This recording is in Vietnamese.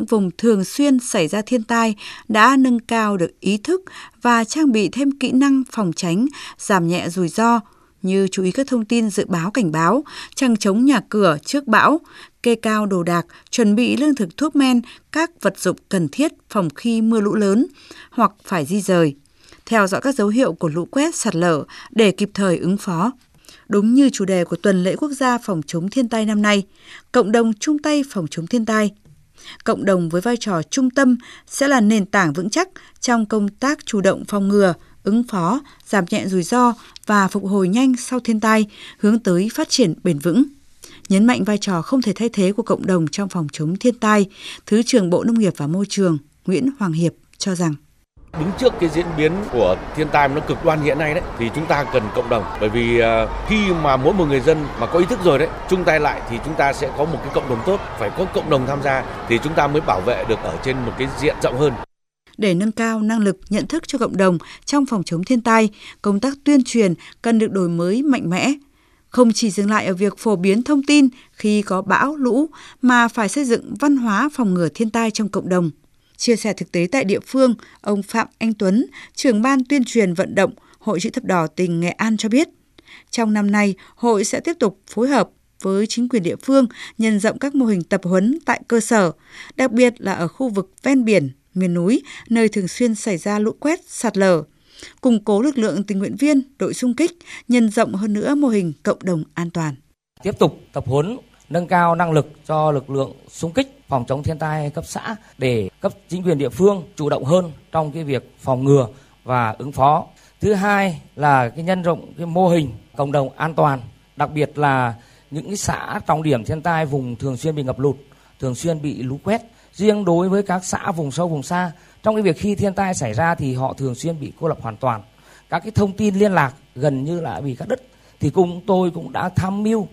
vùng thường xuyên xảy ra thiên tai đã nâng cao được ý thức và trang bị thêm kỹ năng phòng tránh, giảm nhẹ rủi ro như chú ý các thông tin dự báo cảnh báo, chằng chống nhà cửa trước bão, kê cao đồ đạc, chuẩn bị lương thực thuốc men, các vật dụng cần thiết phòng khi mưa lũ lớn hoặc phải di dời, theo dõi các dấu hiệu của lũ quét, sạt lở để kịp thời ứng phó. Đúng như chủ đề của Tuần lễ Quốc gia phòng chống thiên tai năm nay, cộng đồng chung tay phòng chống thiên tai. Cộng đồng với vai trò trung tâm sẽ là nền tảng vững chắc trong công tác chủ động phòng ngừa, ứng phó, giảm nhẹ rủi ro và phục hồi nhanh sau thiên tai, hướng tới phát triển bền vững. Nhấn mạnh vai trò không thể thay thế của cộng đồng trong phòng chống thiên tai, Thứ trưởng Bộ Nông nghiệp và Môi trường Nguyễn Hoàng Hiệp cho rằng đứng trước cái diễn biến của thiên tai nó cực đoan hiện nay đấy thì chúng ta cần cộng đồng, bởi vì khi mà mỗi một người dân mà có ý thức rồi đấy, chung tay lại thì chúng ta sẽ có một cái cộng đồng tốt, phải có cộng đồng tham gia thì chúng ta mới bảo vệ được ở trên một cái diện rộng hơn. Để nâng cao năng lực nhận thức cho cộng đồng trong phòng chống thiên tai, công tác tuyên truyền cần được đổi mới mạnh mẽ. Không chỉ dừng lại ở việc phổ biến thông tin khi có bão, lũ, mà phải xây dựng văn hóa phòng ngừa thiên tai trong cộng đồng. Chia sẻ thực tế tại địa phương, ông Phạm Anh Tuấn, trưởng ban tuyên truyền vận động Hội Chữ Thập Đỏ tỉnh Nghệ An cho biết, trong năm nay, hội sẽ tiếp tục phối hợp với chính quyền địa phương nhân rộng các mô hình tập huấn tại cơ sở, đặc biệt là ở khu vực ven biển, miền núi, nơi thường xuyên xảy ra lũ quét, sạt lở, củng cố lực lượng tình nguyện viên, đội xung kích, nhân rộng hơn nữa mô hình cộng đồng an toàn. Tiếp tục tập huấn, nâng cao năng lực cho lực lượng xung kích phòng chống thiên tai cấp xã để cấp chính quyền địa phương chủ động hơn trong cái việc phòng ngừa và ứng phó. Thứ hai là cái nhân rộng cái mô hình cộng đồng an toàn, đặc biệt là những cái xã trọng điểm thiên tai, vùng thường xuyên bị ngập lụt, thường xuyên bị lũ quét. Riêng đối với các xã vùng sâu vùng xa, trong cái việc khi thiên tai xảy ra thì họ thường xuyên bị cô lập hoàn toàn. Các cái thông tin liên lạc gần như là bị cắt đứt. Thì tôi cũng đã tham mưu